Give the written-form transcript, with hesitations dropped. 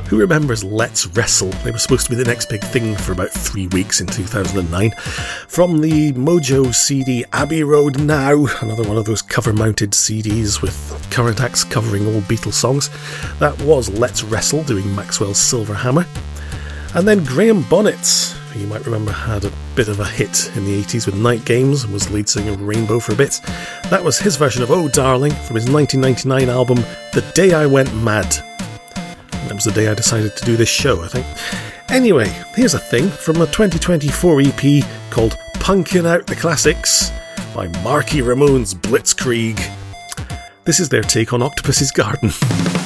Who remembers Let's Wrestle? They were supposed to be the next big thing for about 3 weeks in 2009. From the Mojo CD Abbey Road Now, another one of those cover-mounted CDs with current acts covering old Beatles songs. That was Let's Wrestle doing Maxwell's Silver Hammer. And then Graham Bonnet, who you might remember had a bit of a hit in the 80s with Night Games and was lead singer of Rainbow for a bit. That was his version of Oh Darling from his 1999 album The Day I Went Mad. That was the day I decided to do this show, I think. Anyway, here's a thing from a 2024 EP called Punkin' Out the Classics by Marky Ramone's Blitzkrieg. This is their take on Octopus's Garden.